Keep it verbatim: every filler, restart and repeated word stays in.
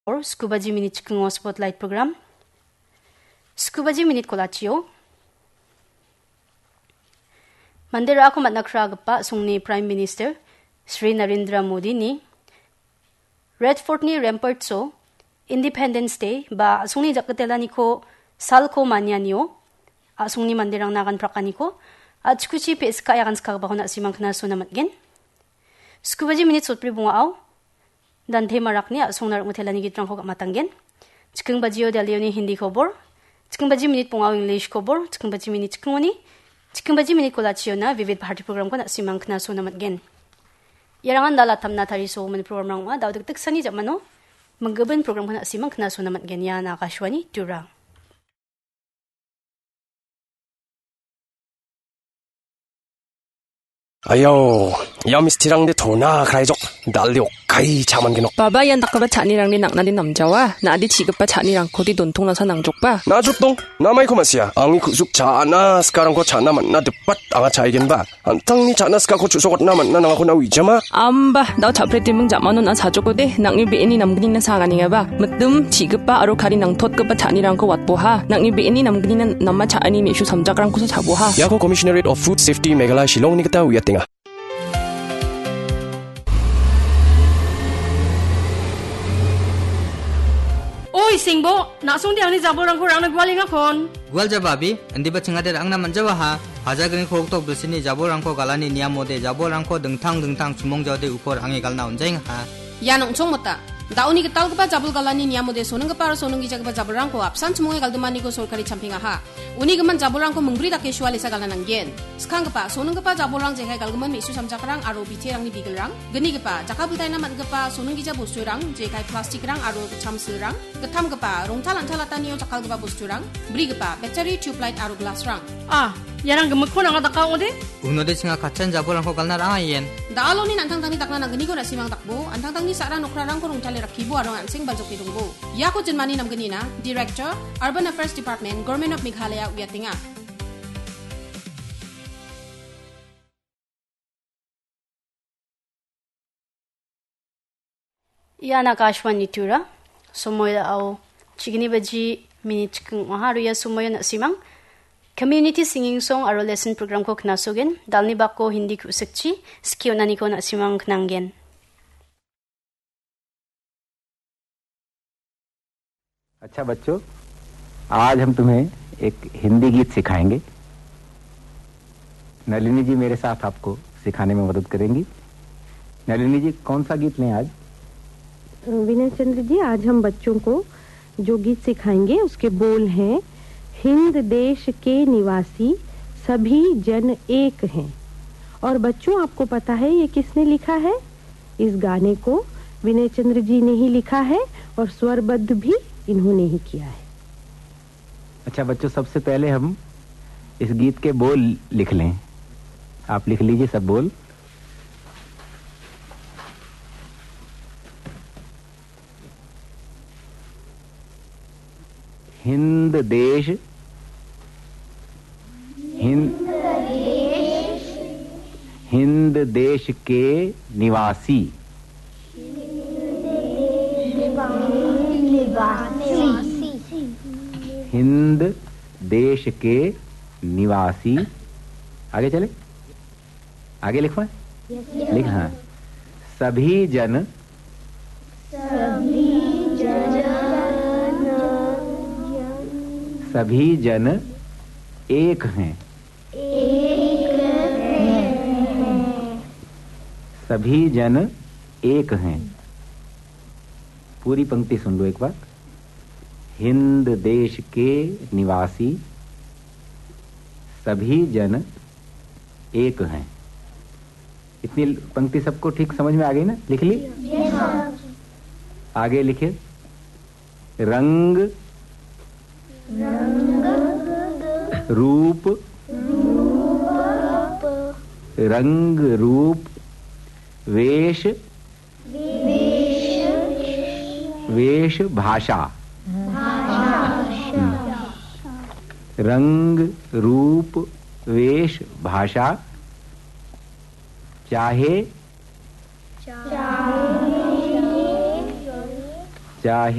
or Scuba G Minute Chikungo Spotlight Program. Scuba G Minute Kolachio. Mandira ako matnakragapa sungni Prime Minister Sri Narendra Modi ni Red Fort ni Rampart so Independence Day ba sungni jakatela niko salko manya niyo sungni mandirang nakan prakani ko at skuchi peska yakan skagba ko na simang knaso namat gen. Scuba G Minute sutri bunga aw. Dan tema rakni asung narak mutela ni gitrang ko matanggen. Cikeng bajio dalio ni Hindi kobor. Cikeng baji minute pungaw English kobor. Cikeng baji minute cikeng ni. Cikeng baji minute kolachio na vivid party program ko na simang knaso namat gen. Yarangan dalatam na tari so man program rang ma daw dagdag sani jamano. Manggaban program ko na simang knaso namat gen ya na Akashwani Tura. Ayo, ya mistirang de thona khaijok dalio kai chaman gino. Baba yan nakaba chanirang ni nakna din namjawa na adi chigapa chanirang ko di dontong na sa nangjokpa. Na jutong namay ko masya angi kusuk chana sekarang ko chana man na depat anga chaigen ba. Antang ni chana ska ko chusokot na man na nang ako na wijama. Amba daw chapre timung jamano na sajoko de nang ibeini namgini na sagani nga ba. Mutum chigapa aro kari nang thotgapa chanirang ko watboha. Nang ibeini namgini na namma chani mi isyu samjakrang ko sa jaboha. Yako Commissionerate of Food Safety Meghalaya Shillong ni kata wiyatinga. Oi Singbo, nasong di ang ni Zaborang ko rang nagwaling akon. Gwal jababi, andi ba chingader ang naman jawa ha? Hajagani ko tok bulsini Zaborang ko galani niyamode Zaborang ko dengtang dengtang sumong jawde upor angi galna unjaing ha. Yanong chong mata. Dauni gital ka pa jabul galani niyamode sonong ka para sonong gijag ba Zaborang ko apsan sumongi galdumani ko sorkari champinga ha. Uni gaman Zaborang ko mengbrida ke syuali sa galanang gen. Skang ka pa sonong ka pa Zaborang jekai galguman mi isu samjakrang aro bitirang ni bigelrang. Gani ka pa jakabultai naman ka pa sonong gijag busturang jekai plastik rang aro chamsirang. Ketam ka pa rongtalan talataniyo jakal ka pa busturang. Bri ka pa battery tube light aro glass rang. Ah, yarang gemuk ko nang adakaw ode. Unode singa kachan Zaborang ko galna rang ayen. Daalo ni nantang tang ni takna nang gani ko na simang takbo. Antang tang ni sarang nokrarang ko rongtali rakibo aro ansing baljok idungbo. Yako jinmani nam gani na Director Urban Affairs Department Government of Meghalaya Uyatinga. Ya na Akashwani Tura. Sumoy aw chigini baji minute kung maharu ya sumoy na simang community singing song aro lesson program ko knasogen dalni bako Hindi ku sekchi skill nani ko na simang knanggen. अच्छा बच्चों, आज हम तुम्हें एक हिंदी गीत सिखाएंगे। नलिनी जी मेरे साथ आपको सिखाने में मदद करेंगी। नलिनी जी कौन सा गीत लें आज? विनय चंद्र जी, आज हम बच्चों को जो गीत सिखाएंगे उसके बोल हैं, हिंद देश के निवासी सभी जन एक हैं। और बच्चों आपको पता है ये किसने लिखा है? इस गाने को विनय चंद्र जी ने ही लिखा है और स्वरबद्ध भी इन्होंने ही किया है। अच्छा बच्चों, सबसे पहले हम इस गीत के बोल लिख लें। आप लिख लीजिए सब बोल। हिंद देश हिंद हिंद देश के निवासी हिंद देश के निवासी आगे चले, आगे लिखवा लिख हाँ सभी जन सभी जन सभी जन एक हैं सभी जन एक हैं। पूरी पंक्ति सुन लो एक बार। हिंद देश के निवासी सभी जन एक हैं। इतनी पंक्ति सबको ठीक समझ में आ गई ना? लिख ली? आगे लिखे रंग, रंग रूप, रंग रूप वेश, वेश भाषा, रंग रूप वेश भाषा चाहे चाहे